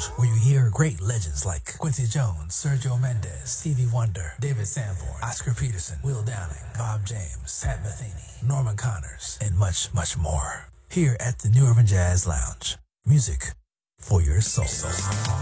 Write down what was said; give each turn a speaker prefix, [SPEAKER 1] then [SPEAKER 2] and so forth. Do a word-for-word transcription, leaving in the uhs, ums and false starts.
[SPEAKER 1] Lounge, where you hear great legends like Quincy Jones, Sergio Mendes, Stevie Wonder, David Sanborn, Oscar Peterson, Will Downing, Bob James, Pat Metheny, Norman Connors, and much, much more. Here at the New Urban Jazz Lounge. Music for your soul.